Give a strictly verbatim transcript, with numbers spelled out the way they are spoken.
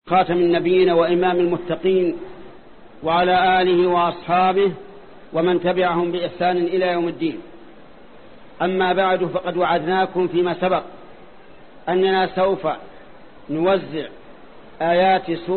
خاتم النبيين وإمام المتقين وعلى آله وأصحابه ومن تبعهم بإحسان إلى يوم الدين. أما بعد، فقد وعدناكم فيما سبق أننا سوف نوزع آيات سورة